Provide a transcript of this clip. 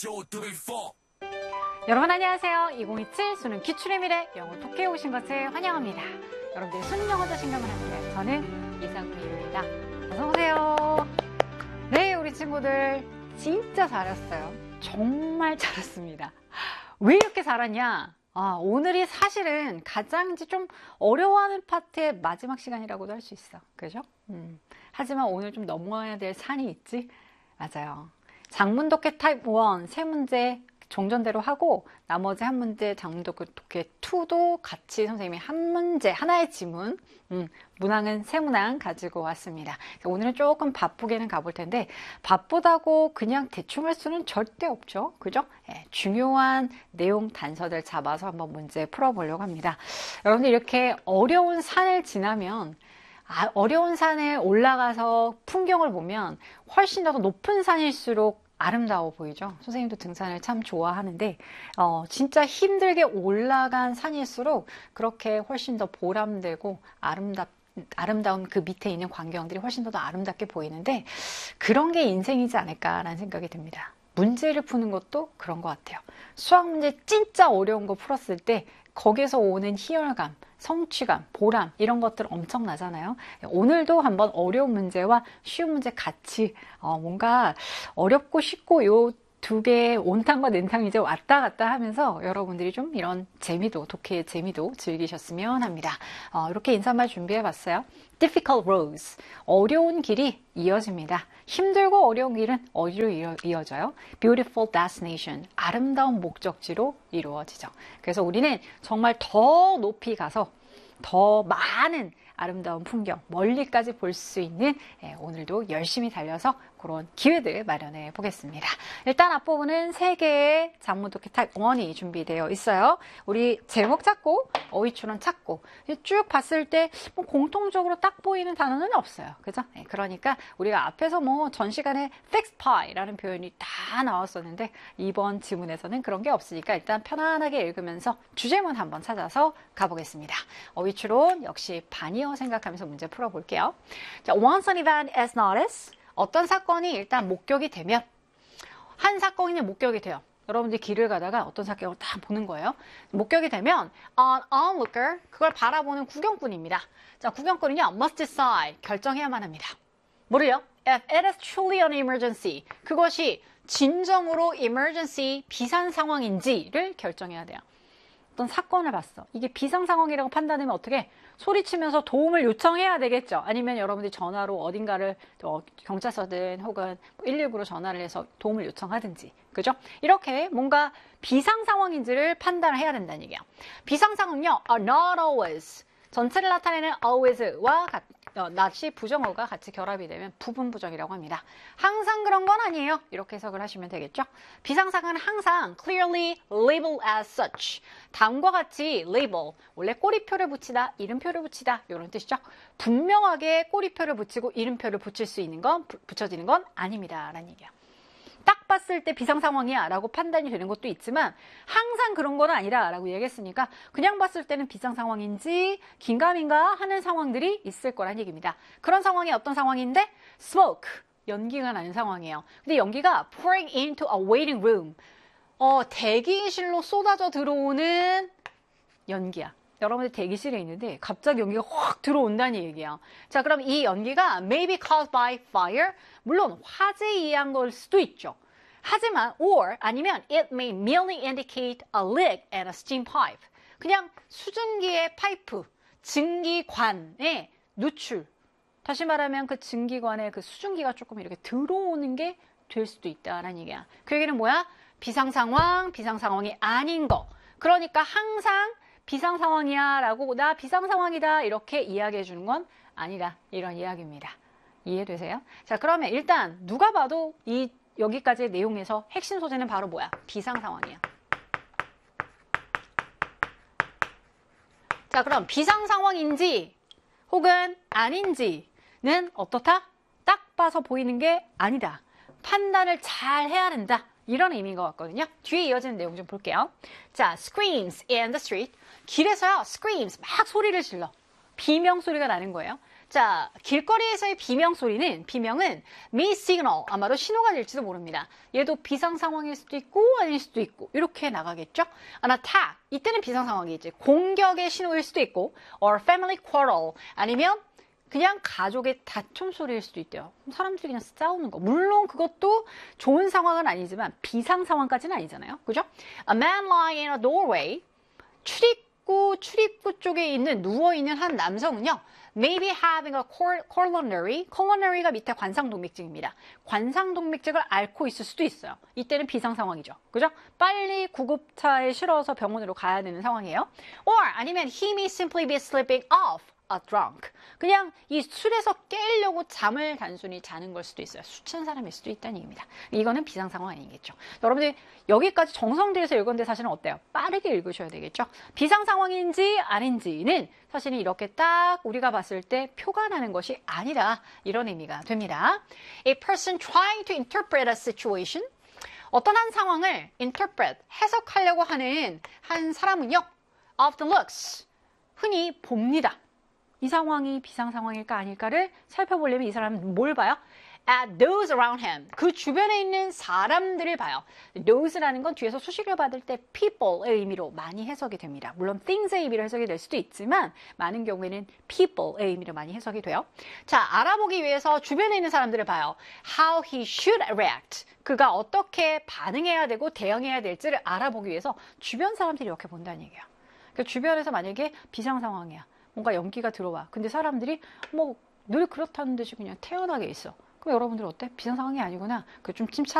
여러분 안녕하세요. 2027 수능 기출의 미래 영어 토크에 오신 것을 환영합니다. 여러분들의 수능 영어 자신감을 함께 저는 이상미입니다. 어서오세요. 네, 우리 친구들 진짜 잘했어요. 정말 잘했습니다. 왜 이렇게 잘하냐? 오늘이 사실은 가장 좀 어려워하는 파트의 마지막 시간이라고도 할 수 있어. 그죠? 하지만 오늘 좀 넘어야 될 산이 있지? 맞아요. 장문독해 타입 1 세 문제 종전대로 하고 나머지 한 문제 장문독해 2도 같이 선생님이 한 문제 하나의 지문 문항은 세 문항 가지고 왔습니다. 오늘은 조금 바쁘게는 가볼 텐데 바쁘다고 그냥 대충 할 수는 절대 없죠. 그죠? 네, 중요한 내용 단서들 잡아서 한번 문제 풀어보려고 합니다. 여러분들 이렇게 어려운 산을 지나면 어려운 산에 올라가서 풍경을 보면 훨씬 더 높은 산일수록 아름다워 보이죠. 선생님도 등산을 참 좋아하는데 진짜 힘들게 올라간 산일수록 그렇게 훨씬 더 보람되고 아름다운 그 밑에 있는 광경들이 훨씬 더 아름답게 보이는데 그런 게 인생이지 않을까라는 생각이 듭니다. 문제를 푸는 것도 그런 것 같아요. 수학 문제 진짜 어려운 거 풀었을 때 거기서 오는 희열감, 성취감, 보람 이런 것들 엄청나잖아요. 오늘도 한번 어려운 문제와 쉬운 문제 같이 뭔가 어렵고 쉽고 요 두 개의 온탕과 냉탕이 이제 왔다 갔다 하면서 여러분들이 좀 이런 재미도, 독해의 재미도 즐기셨으면 합니다. 이렇게 인사말 준비해봤어요. Difficult roads, 어려운 길이 이어집니다. 힘들고 어려운 길은 어디로 이어져요? Beautiful destination, 아름다운 목적지로 이루어지죠. 그래서 우리는 정말 더 높이 가서 더 많은 아름다운 풍경, 멀리까지 볼 수 있는 오늘도 열심히 달려서 그런 기회들 마련해 보겠습니다. 일단 앞부분은 3개의 장문독해 타입 1이 준비되어 있어요. 우리 제목 찾고 어휘 추론 찾고 쭉 봤을 때 뭐 공통적으로 딱 보이는 단어는 없어요. 그죠? 그러니까 우리가 앞에서 뭐 전 시간에 fixed pie라는 표현이 다 나왔었는데 이번 지문에서는 그런 게 없으니까 일단 편안하게 읽으면서 주제문 한번 찾아서 가보겠습니다. 어휘 추론 역시 반이어 생각하면서 문제 풀어볼게요. 자, once an event is noticed, 어떤 사건이 일단 목격이 되면 한 사건이 목격이 돼요. 여러분들이 길을 가다가 어떤 사건을 딱 보는 거예요. 목격이 되면 an onlooker, 그걸 바라보는 구경꾼입니다. 자, 구경꾼은요 must decide, 결정해야만 합니다. 뭐를요? If it is truly an emergency, 그것이 진정으로 emergency, 비상 상황인지를 결정해야 돼요. 어떤 사건을 봤어. 이게 비상 상황이라고 판단하면 어떻게? 소리치면서 도움을 요청해야 되겠죠. 아니면 여러분들이 전화로 어딘가를 경찰서든 혹은 119로 전화를 해서 도움을 요청하든지. 그죠? 이렇게 뭔가 비상 상황인지를 판단을 해야 된다는 얘기예요. 비상 상황은요, not always. 전체를 나타내는 always와 not이 부정어가 같이 결합이 되면 부분 부정이라고 합니다. 항상 그런 건 아니에요. 이렇게 해석을 하시면 되겠죠. 비상상은 항상 clearly labeled as such. 다음과 같이 label, 원래 꼬리표를 붙이다, 이름표를 붙이다 이런 뜻이죠. 분명하게 꼬리표를 붙이고 이름표를 붙일 수 있는 건 붙여지는 건 아닙니다. 라는 얘기야. 딱 봤을 때 비상상황이야 라고 판단이 되는 것도 있지만 항상 그런 건 아니라 라고 얘기했으니까 그냥 봤을 때는 비상상황인지 긴가민가 하는 상황들이 있을 거란 얘기입니다. 그런 상황이 어떤 상황인데? Smoke, 연기가 나는 상황이에요. 근데 연기가 pouring into a waiting room, 대기실로 쏟아져 들어오는 연기야. 여러분들 대기실에 있는데 갑자기 연기가 확 들어온다는 얘기예요. 자, 그럼 이 연기가 may be caused by fire, 물론 화재에 의한 걸 수도 있죠. 하지만 or 아니면 it may merely indicate a leak in a steam pipe. 그냥 수증기의 파이프, 증기관의 누출. 다시 말하면 그 증기관에 그 수증기가 조금 이렇게 들어오는 게 될 수도 있다라는 얘기야. 그 얘기는 뭐야? 비상상황, 비상상황이 아닌 거. 그러니까 항상 비상상황이야 라고 나 비상상황이다 이렇게 이야기해 주는 건 아니다. 이런 이야기입니다. 이해되세요? 자, 그러면 일단 누가 봐도 여기까지의 내용에서 핵심 소재는 바로 뭐야? 비상상황이야. 자, 그럼 비상상황인지 혹은 아닌지는 어떻다? 딱 봐서 보이는 게 아니다. 판단을 잘 해야 된다. 이런 의미인 것 같거든요. 뒤에 이어지는 내용 좀 볼게요. 자, screams in the street. 길에서요, screams, 막 소리를 질러. 비명 소리가 나는 거예요. 자, 길거리에서의 비명은 미시그널, 아마도 신호가 될지도 모릅니다. 얘도 비상 상황일 수도 있고 아닐 수도 있고 이렇게 나가겠죠. An attack, 이때는 비상 상황이지. 공격의 신호일 수도 있고 or family quarrel, 아니면 그냥 가족의 다툼 소리일 수도 있대요. 사람들이 그냥 싸우는 거. 물론 그것도 좋은 상황은 아니지만 비상 상황까지는 아니잖아요. 그죠? A man lying in a doorway, 출입구 쪽에 있는 누워있는 한 남성은요, maybe having a coronary가 밑에 관상동맥증입니다. 관상동맥증을 앓고 있을 수도 있어요. 이때는 비상 상황이죠. 그죠? 빨리 구급차에 실어서 병원으로 가야 되는 상황이에요. Or 아니면 he may simply be slipping off a drunk. 그냥 이 술에서 깨려고 잠을 단순히 자는 걸 수도 있어요. 술 취한 사람일 수도 있다는 얘기입니다. 이거는 비상 상황 아니겠죠. 여러분들 여기까지 정성들여서 읽었는데 사실은 어때요? 빠르게 읽으셔야 되겠죠. 비상 상황인지 아닌지는 사실은 이렇게 딱 우리가 봤을 때 표가 나는 것이 아니라 이런 의미가 됩니다. A person trying to interpret a situation, 어떤 한 상황을 interpret, 해석하려고 하는 한 사람은요, of the looks, 흔히 봅니다. 이 상황이 비상 상황일까 아닐까를 살펴보려면 이 사람은 뭘 봐요? At those around him. 그 주변에 있는 사람들을 봐요. those라는 건 뒤에서 수식을 받을 때 people의 의미로 많이 해석이 됩니다. 물론 things의 의미로 해석이 될 수도 있지만 많은 경우에는 people의 의미로 많이 해석이 돼요. 자, 알아보기 위해서 주변에 있는 사람들을 봐요. How he should react. 그가 어떻게 반응해야 되고 대응해야 될지를 알아보기 위해서 주변 사람들이 이렇게 본다는 얘기야. 그 주변에서 만약에 비상 상황이야. 뭔가 연기가 들어와. 근데 사람들이 뭐 늘 그렇다는 듯이 그냥 태연하게 있어. 그럼 여러분들 어때? 비상 상황이 아니구나. 그 좀 침착